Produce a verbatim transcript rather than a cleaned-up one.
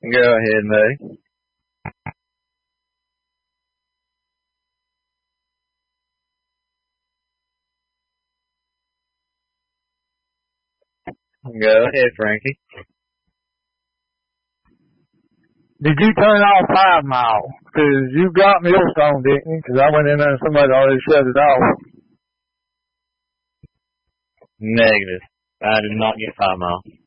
Go ahead, Muddy. Go ahead, Frankie. Did you turn off Five Mile? Because you got Millstone, didn't you? Because I went in there and somebody already shut it off. Negative. I did not get Five Mile.